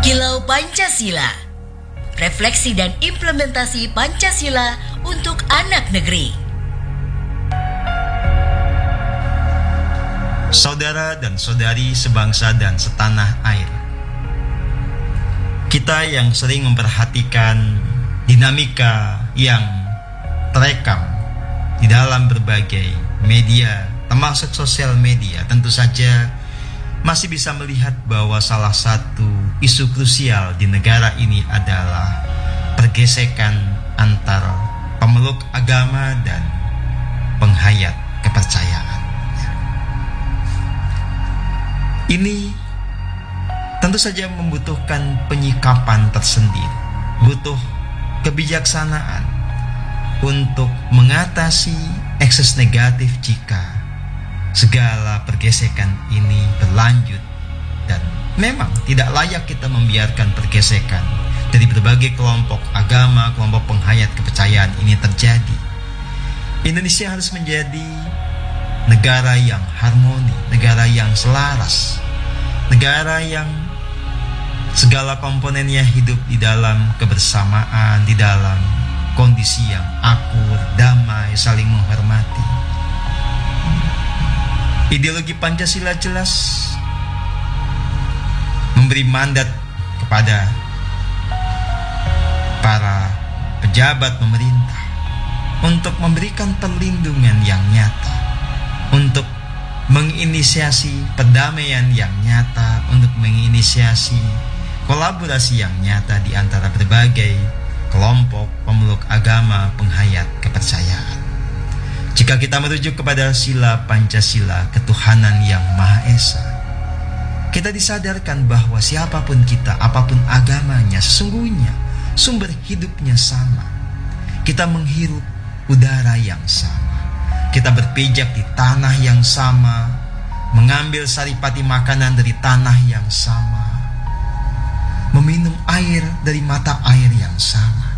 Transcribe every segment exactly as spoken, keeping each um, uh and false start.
Kilau Pancasila, refleksi dan implementasi Pancasila untuk anak negeri. Saudara dan saudari sebangsa dan setanah air, kita yang sering memperhatikan dinamika yang terekam di dalam berbagai media, termasuk sosial media, tentu saja masih bisa melihat bahwa salah satu isu krusial di negara ini adalah pergesekan antara pemeluk agama dan penghayat kepercayaan. Ini tentu saja membutuhkan penyikapan tersendiri, butuh kebijaksanaan untuk mengatasi ekses negatif jika segala pergesekan ini berlanjut, dan memang tidak layak kita membiarkan pergesekan dari berbagai kelompok agama, kelompok penghayat kepercayaan ini terjadi. Indonesia harus menjadi negara yang harmoni, negara yang selaras, negara yang segala komponennya hidup di dalam kebersamaan, di dalam kondisi yang akur, damai, saling menghormati. Ideologi Pancasila jelas memberi mandat kepada para pejabat pemerintah untuk memberikan perlindungan yang nyata, untuk menginisiasi perdamaian yang nyata, untuk menginisiasi kolaborasi yang nyata di antara berbagai kelompok pemeluk agama penghayat kepercayaan. Jika kita merujuk kepada sila Pancasila, ketuhanan yang Maha Esa, kita disadarkan bahwa siapapun kita, apapun agamanya, sesungguhnya sumber hidupnya sama. Kita menghirup udara yang sama, kita berpijak di tanah yang sama, mengambil saripati makanan dari tanah yang sama, meminum air dari mata air yang sama.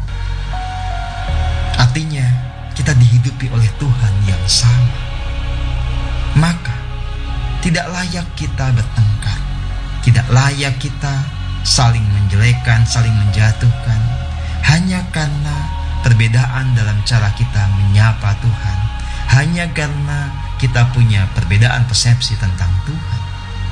Artinya kita dihidupi oleh Tuhan yang sama. Maka tidak layak kita bertengkar, tidak layak kita saling menjelekkan, saling menjatuhkan, hanya karena perbedaan dalam cara kita menyapa Tuhan, hanya karena kita punya perbedaan persepsi tentang Tuhan.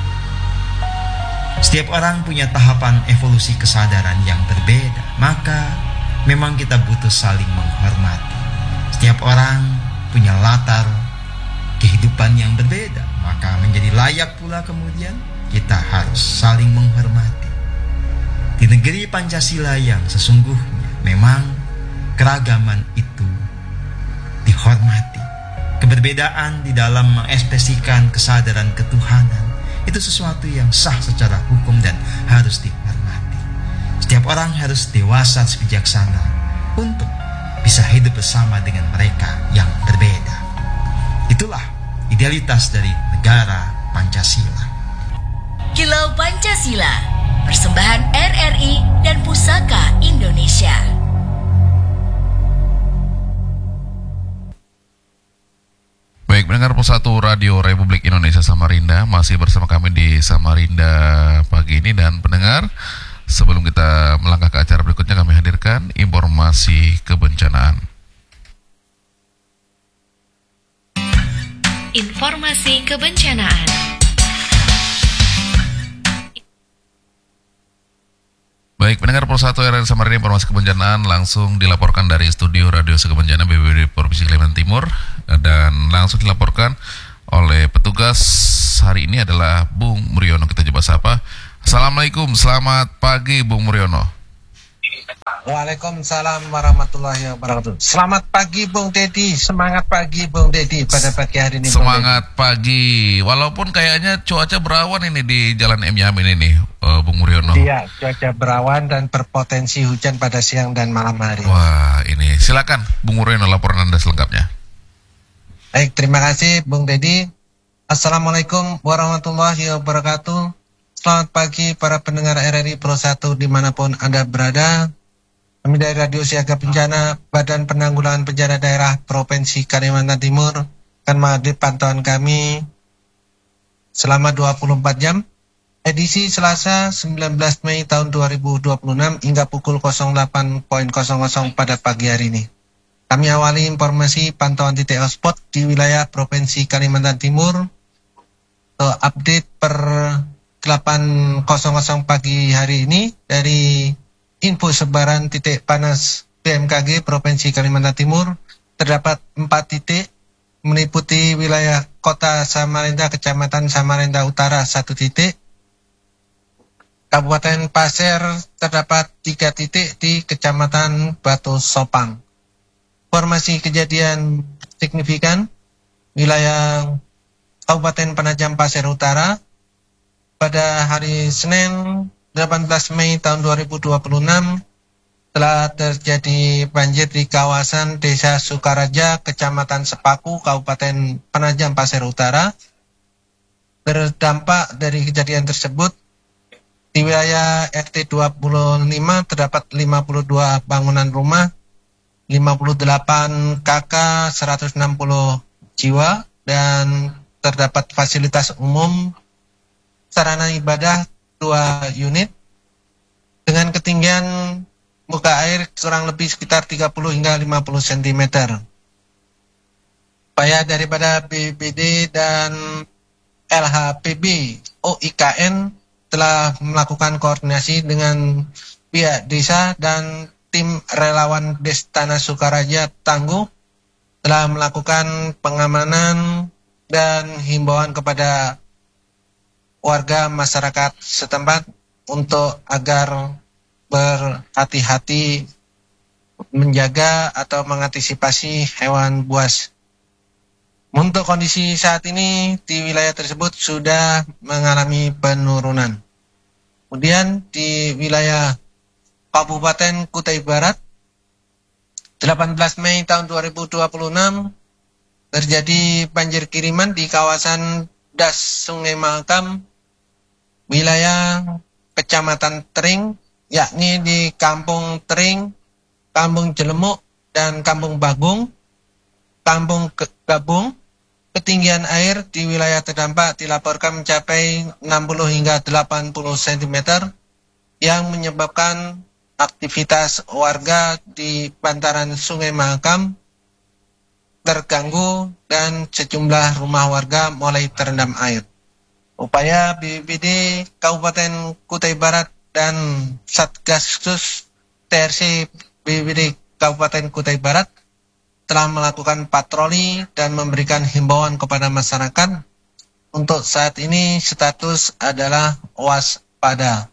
Setiap orang punya tahapan evolusi kesadaran yang berbeda, maka memang kita butuh saling menghormati. Setiap orang punya latar kehidupan yang berbeda, maka menjadi layak pula kemudian kita harus saling menghormati. Di negeri Pancasila yang sesungguhnya memang keragaman itu dihormati. Keberbedaan di dalam mengekspresikan kesadaran ketuhanan itu sesuatu yang sah secara hukum dan harus dihormati. Setiap orang harus dewasa, bijaksana untuk bisa hidup bersama dengan mereka yang berbeda. Itulah idealitas dari negara Pancasila. Kilau Pancasila, persembahan R R I dan Pusaka Indonesia. Baik, pendengar Pusatu Radio Republik Indonesia Samarinda, masih bersama kami di Samarinda pagi ini. Dan pendengar, sebelum kita melangkah ke acara berikutnya, kami hadirkan informasi kebencanaan. Informasi kebencanaan. Baik, pendengar Persatu R R I Samarinda, informasi kebencanaan langsung dilaporkan dari studio Radio Sekebencanaan B P B D Provinsi Kalimantan Timur, dan langsung dilaporkan oleh petugas hari ini adalah Bung Muriono. Kita coba sapa. Assalamualaikum, selamat pagi Bung Muriono. Waalaikumsalam warahmatullahi wabarakatuh. Selamat pagi Bung Dedi, semangat pagi Bung Dedi pada pagi hari ini. Semangat pagi, walaupun kayaknya cuaca berawan ini di Jalan M Yamin ini, uh, Bung Muriono. Iya, cuaca berawan dan berpotensi hujan pada siang dan malam hari. Wah, ini silakan Bung Muriono, laporan Anda selengkapnya. Baik, terima kasih Bung Dedi. Assalamualaikum warahmatullahi wabarakatuh. Selamat pagi para pendengar R R I Pro satu dimanapun Anda berada. Kami dari Radio Siaga Bencana, Badan Penanggulangan Bencana Daerah Provinsi Kalimantan Timur, akan menghadir pantauan kami selama dua puluh empat jam edisi Selasa sembilan belas Mei tahun dua ribu dua puluh enam hingga pukul nol delapan nol nol pada pagi hari ini. Kami awali informasi pantauan titik hotspot di wilayah Provinsi Kalimantan Timur. So, update per delapan nol nol pagi hari ini dari info sebaran titik panas B M K G Provinsi Kalimantan Timur terdapat empat titik meliputi wilayah Kota Samarinda, Kecamatan Samarinda Utara satu titik. Kabupaten Pasir terdapat tiga titik di Kecamatan Batu Sopang. Informasi kejadian signifikan wilayah Kabupaten Penajam Pasir Utara pada hari Senin delapan belas Mei tahun dua ribu dua puluh enam telah terjadi banjir di kawasan Desa Sukaraja, Kecamatan Sepaku, Kabupaten Penajam Pasir Utara. Berdampak dari kejadian tersebut, di wilayah R T dua puluh lima terdapat lima puluh dua bangunan rumah, lima puluh delapan K K, seratus enam puluh jiwa, dan terdapat fasilitas umum, sarana ibadah dua unit, dengan ketinggian muka air kurang lebih sekitar tiga puluh hingga lima puluh sentimeter. Upaya daripada B B D dan L H P B O I K N telah melakukan koordinasi dengan pihak desa dan tim relawan Destana Sukaraja Tangguh telah melakukan pengamanan dan himbauan kepada warga masyarakat setempat untuk agar berhati-hati menjaga atau mengantisipasi hewan buas. Untuk kondisi saat ini di wilayah tersebut sudah mengalami penurunan. Kemudian di wilayah Kabupaten Kutai Barat, delapan belas Mei tahun dua ribu dua puluh enam terjadi banjir kiriman di kawasan Das Sungai Mahakam, wilayah Kecamatan Tering, yakni di Kampung Tering, Kampung Jelemuk, dan Kampung Bagung, Kampung Gabung. Ketinggian air di wilayah terdampak dilaporkan mencapai enam puluh hingga delapan puluh sentimeter yang menyebabkan aktivitas warga di bantaran Sungai Mahakam terganggu dan sejumlah rumah warga mulai terendam air. Upaya B B D Kabupaten Kutai Barat dan Satgasus T R C B B D Kabupaten Kutai Barat telah melakukan patroli dan memberikan himbauan kepada masyarakat. Untuk saat ini status adalah waspada.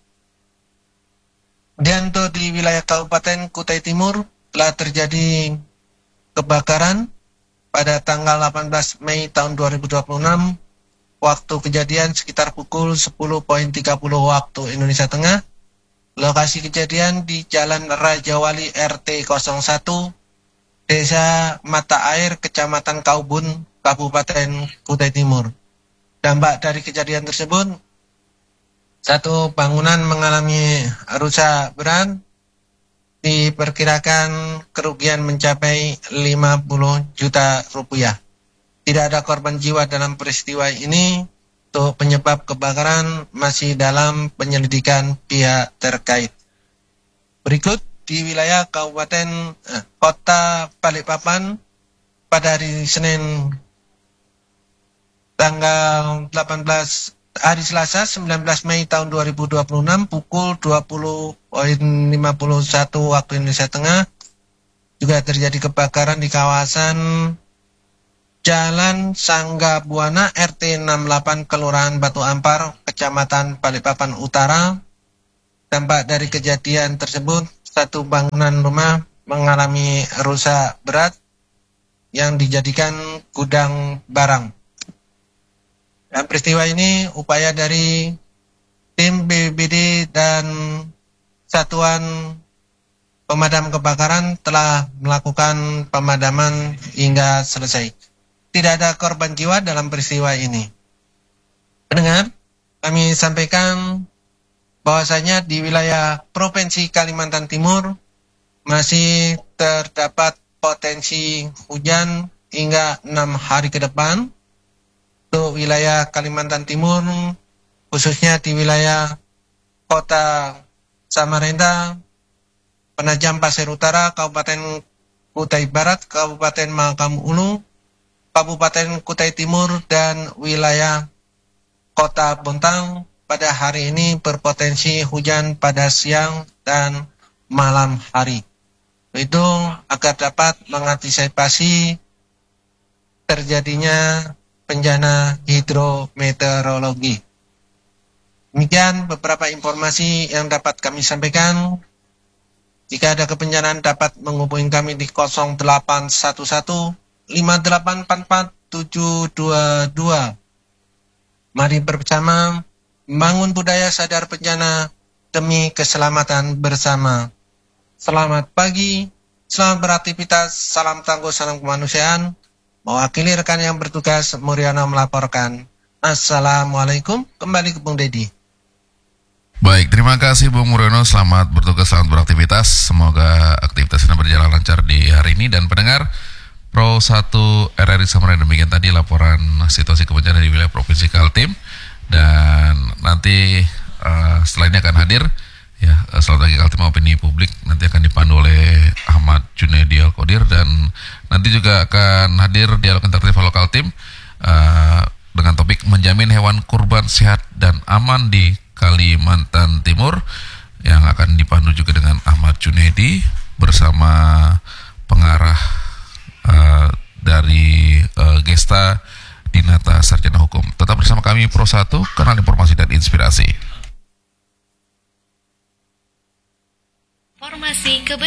Dan untuk di wilayah Kabupaten Kutai Timur telah terjadi kebakaran pada tanggal delapan belas Mei tahun dua ribu dua puluh enam. Waktu kejadian sekitar pukul sepuluh tiga puluh waktu Indonesia Tengah. Lokasi kejadian di Jalan Raja Wali R T nol satu, Desa Mata Air, Kecamatan Kaubun, Kabupaten Kutai Timur. Dampak dari kejadian tersebut, satu bangunan mengalami rusak berat, diperkirakan kerugian mencapai lima puluh juta rupiah. Tidak ada korban jiwa dalam peristiwa ini. Untuk penyebab kebakaran masih dalam penyelidikan pihak terkait. Berikut di wilayah Kabupaten eh, Kota Balikpapan pada hari Senin tanggal delapan belas hari Selasa sembilan belas Mei tahun dua ribu dua puluh enam pukul dua puluh lima puluh satu waktu Indonesia Tengah juga terjadi kebakaran di kawasan Jalan Sangga Buana R T enam puluh delapan Kelurahan Batu Ampar, Kecamatan Balikpapan Utara. Dampak dari kejadian tersebut, satu bangunan rumah mengalami rusak berat yang dijadikan gudang barang. Dan peristiwa ini upaya dari tim B B D dan Satuan Pemadam Kebakaran telah melakukan pemadaman hingga selesai. Tidak ada korban jiwa dalam peristiwa ini. Pendengar, kami sampaikan bahwasanya di wilayah Provinsi Kalimantan Timur masih terdapat potensi hujan hingga enam hari ke depan. Untuk wilayah Kalimantan Timur, khususnya di wilayah Kota Samarinda, Penajam Pasir Utara, Kabupaten Kutai Barat, Kabupaten Mahakam Ulu, Kabupaten Kutai Timur, dan wilayah Kota Bontang pada hari ini berpotensi hujan pada siang dan malam hari. Itu agar dapat mengantisipasi terjadinya bencana hidrometeorologi. Demikian beberapa informasi yang dapat kami sampaikan. Jika ada kebencanaan dapat menghubungi kami di nol delapan satu satu lima delapan empat empat tujuh dua dua. Mari bersama membangun budaya sadar bencana demi keselamatan bersama. Selamat pagi, selamat beraktivitas, salam tangguh, salam kemanusiaan. Mewakili rekan yang bertugas, Muriana melaporkan. Assalamualaikum, kembali ke Bung Dedi. Baik, terima kasih Bung Muriono, selamat bertugas, selamat beraktivitas. Semoga aktivitasnya berjalan lancar di hari ini. Dan pendengar Pro satu R R I Samarinda, demikian tadi laporan situasi kebencanaan di wilayah Provinsi Kaltim. Dan nanti uh, setelah ini akan hadir ya, selamat pagi Kaltim opini publik, nanti akan dipandu oleh Ahmad Junaidi Al-Qadir. Dan nanti juga akan hadir dialog interaktif Halo Kaltim uh, dengan topik menjamin hewan kurban sehat dan aman di Kalimantan Timur, yang akan dipandu juga dengan Ahmad Junaidi bersama pengarah uh, dari uh, Gesta Dinata Sarjana Hukum. Tetap bersama kami Pro satu, kanal informasi dan inspirasi. Informasi kebenaran.